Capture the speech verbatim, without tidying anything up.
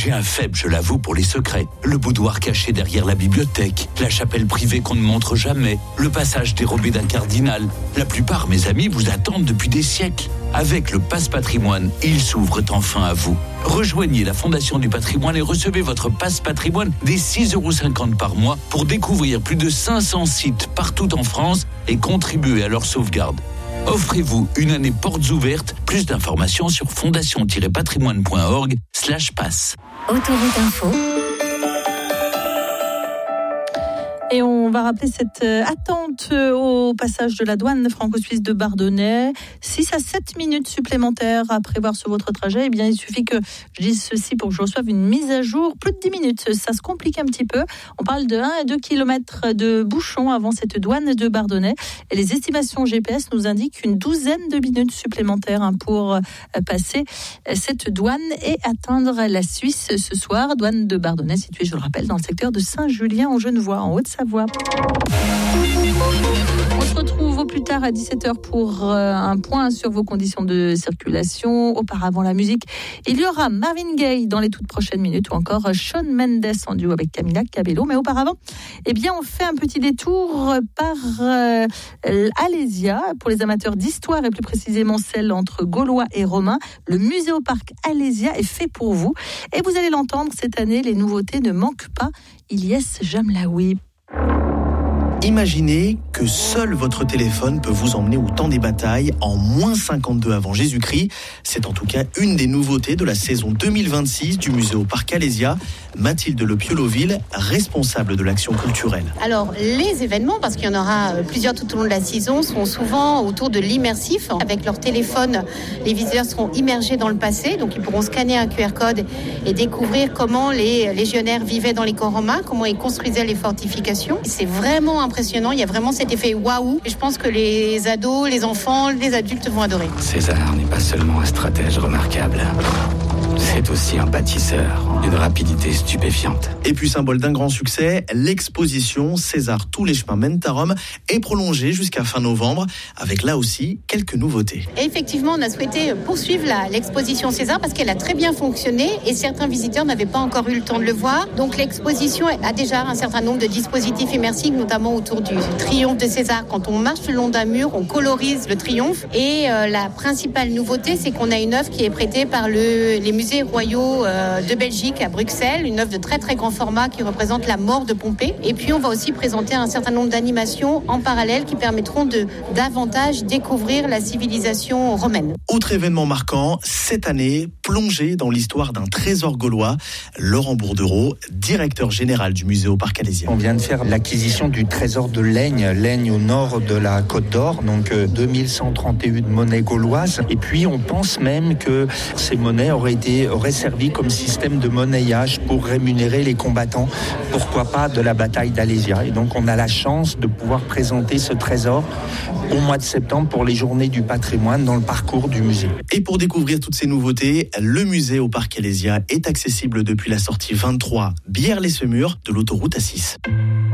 J'ai un faible, je l'avoue, pour les secrets. Le boudoir caché derrière la bibliothèque, la chapelle privée qu'on ne montre jamais, le passage dérobé d'un cardinal. La plupart, mes amis, vous attendent depuis des siècles. Avec le Pass Patrimoine, ils s'ouvrent enfin à vous. Rejoignez la Fondation du Patrimoine et recevez votre Pass Patrimoine dès six euros cinquante par mois pour découvrir plus de cinq cents sites partout en France et contribuer à leur sauvegarde. Offrez-vous une année portes ouvertes. Plus d'informations sur fondation-patrimoine.org slash pass. Autoroute Info. Et on va rappeler cette attente au passage de la douane franco-suisse de Bardonnay. six à sept minutes supplémentaires à prévoir sur votre trajet. Eh bien, il suffit que je dise ceci pour que je reçoive une mise à jour. Plus de dix minutes, ça se complique un petit peu. On parle de un à deux kilomètres de bouchons avant cette douane de Bardonnay. Et les estimations G P S nous indiquent une douzaine de minutes supplémentaires pour passer cette douane et atteindre la Suisse ce soir. Douane de Bardonnay située, je le rappelle, dans le secteur de Saint-Julien-en-Genevois, en Haute-Savoie. On se retrouve au plus tard à dix-sept heures pour euh, un point sur vos conditions de circulation. Auparavant la musique, il y aura Marvin Gaye dans les toutes prochaines minutes ou encore Shawn Mendes en duo avec Camila Cabello. Mais auparavant, eh bien, on fait un petit détour par euh, Alésia pour les amateurs d'histoire et plus précisément celle entre Gaulois et Romains. Le Muséoparc Alésia est fait pour vous et vous allez l'entendre cette année, les nouveautés ne manquent pas. Ilyes Jamlaoui. Imaginez que seul votre téléphone peut vous emmener au temps des batailles en moins cinquante-deux avant Jésus-Christ. C'est en tout cas une des nouveautés de la saison deux mille vingt-six du Muséoparc Alésia. Mathilde Le Pioloville, responsable de l'action culturelle. Alors, les événements, parce qu'il y en aura plusieurs tout au long de la saison, sont souvent autour de l'immersif. Avec leur téléphone, les visiteurs seront immergés dans le passé, donc ils pourront scanner un Q R code et découvrir comment les légionnaires vivaient dans les camps romains, comment ils construisaient les fortifications. C'est vraiment impressionnant, il y a vraiment cet effet waouh. Et je pense que les ados, les enfants, les adultes vont adorer. César n'est pas seulement un stratège remarquable. C'est aussi un bâtisseur d'une rapidité stupéfiante. Et puis, symbole d'un grand succès, l'exposition César tous les chemins mènent à Rome est prolongée jusqu'à fin novembre, avec là aussi quelques nouveautés. Et effectivement, on a souhaité poursuivre la, l'exposition César parce qu'elle a très bien fonctionné et certains visiteurs n'avaient pas encore eu le temps de le voir. Donc l'exposition a déjà un certain nombre de dispositifs immersifs, notamment autour du triomphe de César. Quand on marche le long d'un mur, on colorise le triomphe. Et euh, la principale nouveauté, c'est qu'on a une œuvre qui est prêtée par le, les musées royaux euh, de Belgique à Bruxelles, une œuvre de très très grand format qui représente la mort de Pompée. Et puis on va aussi présenter un certain nombre d'animations en parallèle qui permettront de davantage découvrir la civilisation romaine. Autre événement marquant, cette année, plongé dans l'histoire d'un trésor gaulois, Laurent Bourdereau, directeur général du Muséoparc Alésien. On vient de faire l'acquisition du trésor de Laigne, Laigne au nord de la Côte d'Or, donc euh, deux mille cent trente et un monnaies gauloises. Et puis on pense même que ces monnaies auraient été auraient servi comme système de monnayage pour rémunérer les combattants, pourquoi pas de la bataille d'Alésia. Et donc on a la chance de pouvoir présenter ce trésor au mois de septembre pour les journées du patrimoine dans le parcours du musée. Et pour découvrir toutes ces nouveautés, le Muséoparc Alésia est accessible depuis la sortie vingt-trois Bière-les-Semurs de l'autoroute A six.